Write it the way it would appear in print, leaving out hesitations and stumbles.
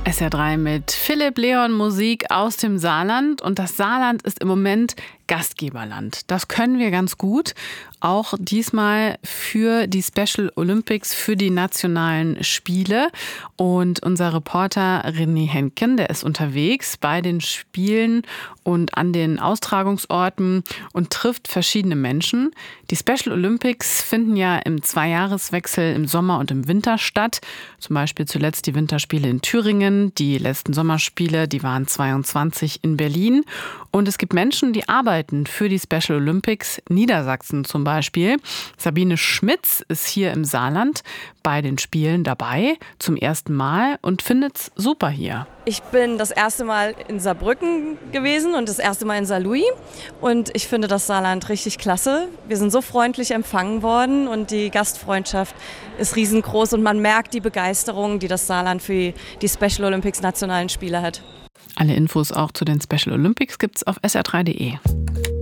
SR3 mit Philipp Leon, Musik aus dem Saarland. Und das Saarland ist im Moment Gastgeberland. Das können wir ganz gut. Auch diesmal für die Special Olympics, für die nationalen Spiele. Und unser Reporter René Henken, der ist unterwegs bei den Spielen und an den Austragungsorten und trifft verschiedene Menschen. Die Special Olympics finden ja im Zweijahreswechsel im Sommer und im Winter statt. Zum Beispiel zuletzt die Winterspiele in Thüringen, die letzten Sommerspiele, die waren 22 in Berlin. Und es gibt Menschen, die arbeiten für die Special Olympics, Niedersachsen zum Beispiel. Sabine Schmitz ist hier im Saarland bei den Spielen dabei, zum ersten Mal und findet es super hier. Ich bin das erste Mal in Saarbrücken gewesen und das erste Mal in Saarlouis und ich finde das Saarland richtig klasse. Wir sind so freundlich empfangen worden und die Gastfreundschaft ist riesengroß und man merkt die Begeisterung, die das Saarland für die Special Olympics nationalen Spiele hat. Alle Infos auch zu den Special Olympics gibt's auf sr3.de.